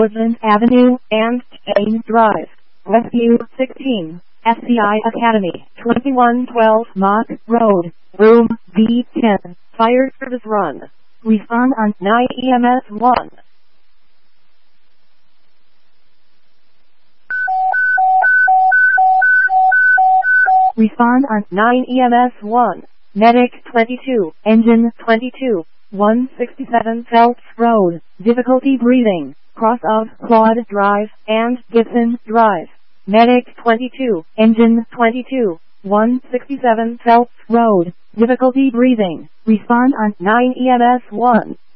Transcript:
Woodland Avenue and Chain Drive, Westview 16, SCI Academy, 2112 Mott Road, Room B10, Fire Service Run. Respond on 9 EMS 1. Respond on 9 EMS 1. Medic 22, Engine 22, 167 Phelps Road, difficulty breathing, cross of Claude Drive and Gibson Drive. Medic 22, Engine 22, 167 Phelps Road, difficulty breathing. Respond on 9 EMS 1.